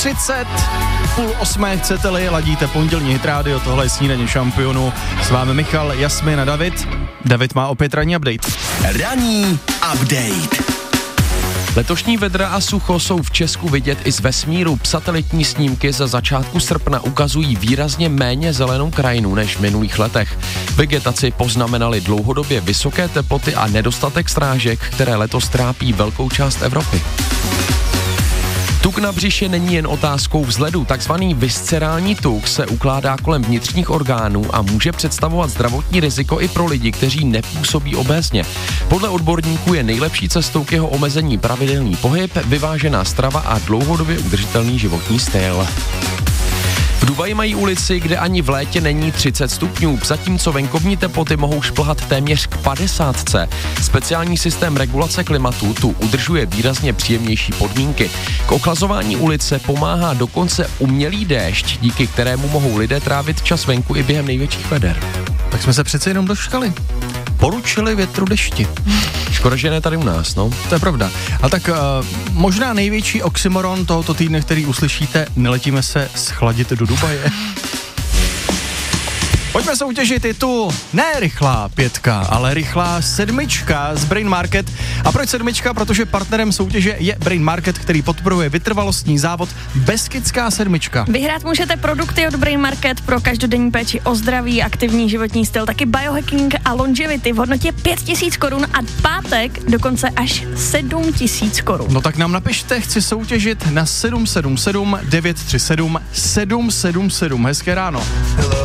7:30, 7:30 chcete-li, ladíte pondělní Hit Radio, tohle je Snídaně šampionů. S vámi Michal, Jasmin a David. David má opět ranní update. Ranní update. Letošní vedra a sucho jsou v Česku vidět i z vesmíru. Satelitní snímky za začátku srpna ukazují výrazně méně zelenou krajinu než v minulých letech. Vegetaci poznamenaly dlouhodobě vysoké teploty a nedostatek srážek, které letos trápí velkou část Evropy. Tuk na břiše není jen otázkou vzhledu. Takzvaný viscerální tuk se ukládá kolem vnitřních orgánů a může představovat zdravotní riziko i pro lidi, kteří nepůsobí obézně. Podle odborníků je nejlepší cestou k jeho omezení pravidelný pohyb, vyvážená strava a dlouhodobě udržitelný životní styl. V Dubaji mají ulici, kde ani v létě není 30 stupňů, zatímco venkovní teploty mohou šplhat téměř k 50. Speciální systém regulace klimatu tu udržuje výrazně příjemnější podmínky. K ochlazování ulice pomáhá dokonce umělý déšť, díky kterému mohou lidé trávit čas venku i během největších veder. Tak jsme se přece jenom dočkali. Poručili větru dešti. Škoda, že ne tady u nás, no. To je pravda. A tak možná největší oxymoron tohoto týdne, který uslyšíte, neletíme se schladit do Dubaje. Pojďme soutěžit i tu ne rychlá 5, ale rychlá 7 z Brain Market. A proč 7? Protože partnerem soutěže je Brain Market, který podporuje vytrvalostní závod Beskidská 7. Vyhrát můžete produkty od Brain Market pro každodenní péči o zdraví, aktivní životní styl, taky biohacking a longevity v hodnotě 5 000 korun a pátek dokonce až 7 000 korun. No tak nám napište, chci soutěžit na 777 937 777. Hezké ráno.